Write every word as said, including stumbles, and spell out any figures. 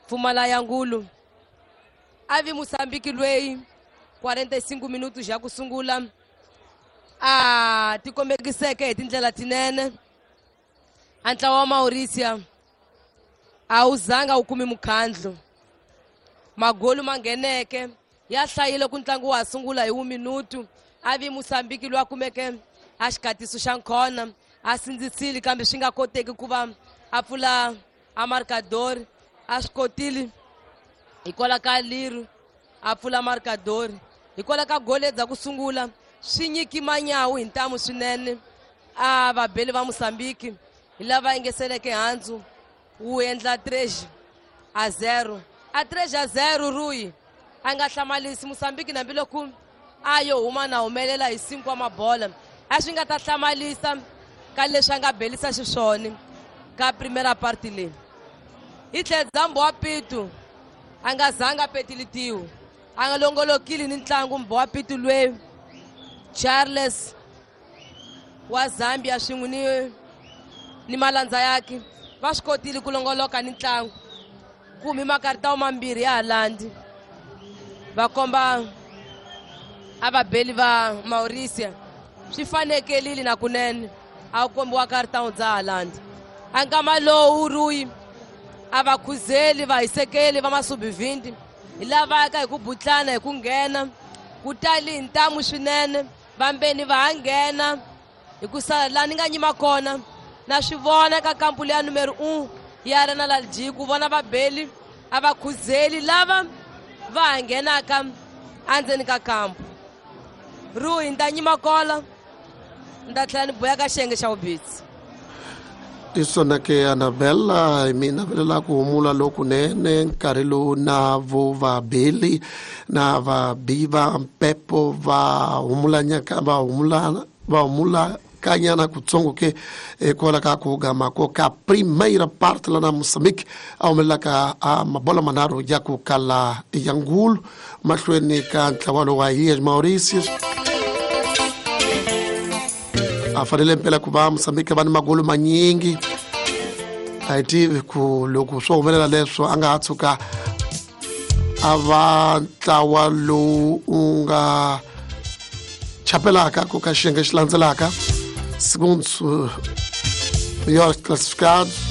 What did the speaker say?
Fumala ya Ngulu. Avi Moçambique lwei quarenta e cinco minutos já kusungula. Ah, tikomekiseke hi tindlela tinene. Antlawa wa Mauritius a wu zanga wu kumi mukhandlo. Magolu mangeneke ya hlayile ku ntlangu wa sungula hi un minuto. Avi Moçambique lwa kumeke a xikatiso xa nkhona a sindzisile kambe swi nga koteki ku va a pfula a marcador. A swi kotile hikwalaho ka Liru a pfula marcador. Hikwalaho ka gole dza ku sungula swi nyiki manyawu hi ntamu swinene a vabeli va Moçambique hi lava yingeseleke handzu wu endla três a zero. A três a zero Rui a nga hlamalisi Moçambique nambiloko a yo huma na humelela hi cinco wa mabola. A swi nga ta hlamalisa ka leswi a nga belisa xiswona ka primera parte leyi. Hi tlhela Zambo wa Pitu a nga zanga petilitiwa a nga longolokile ni ntlangu Mbo wa Pitu lwe Charles wa Zambia swin'we ni ni malandza yake va swi kotile ku longoloka ni ntlangu kumi makaritawu mambirhi ya Halandi va komba a vabeli va Mauritius swi fanekelile na kunene a kombiwa karitawu dza Halandi. A nkama lowu Rui a va khuzeli va hisekeli va masubi vhindi hi lavaka hi ku butlana hi ku nghena ku tali hi ntamu swinene vambeni va ha nghena hi ku sala laha ni nga nyima kona na swi vona ka kampu leya numero un ya Rena Lalji ku vona vabeli a va khuzeli lava va ha nghenaka endzeni ka kampu. Rui ni ta nyima kola ni ta tlhela ni boya ka xiyenge xa vubitsi. Isona ke Annabella mina velela ku humula lokunene nkarhi lowu na vo vabeli na vabiva mpepo va humulanyaka va humulana va humula kanyana kutsongo ke kola ka ku gama ko ka primeira parte la na Moçambique a humelela ka a mabola manharhu ya ku kala ya Ngulu mahlweni ka ntlawa wa Ilhas Mauritius. A fanele mpela ku va Moçambique va ni magolu manyingi a hi tivi ku loko swo humelela leswo a nga ha tshuka a va ntlawa lowu u nga chapelaka ku ka xiyenge xi landzelaka segundos melhores classificados